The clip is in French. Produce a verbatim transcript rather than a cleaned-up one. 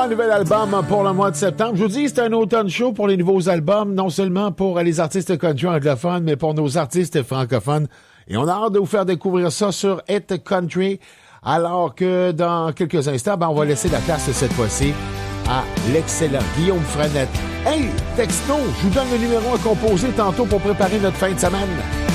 un nouvel album pour le mois de septembre. Je vous dis, c'est un automne chaud pour les nouveaux albums, non seulement pour les artistes country anglophones, mais pour nos artistes francophones. Et on a hâte de vous faire découvrir ça sur Hit Country. Alors que dans quelques instants, ben, on va laisser la place cette fois-ci à l'excellent Guillaume Frenette. Hey, texto, je vous donne le numéro à composer tantôt pour préparer notre fin de semaine.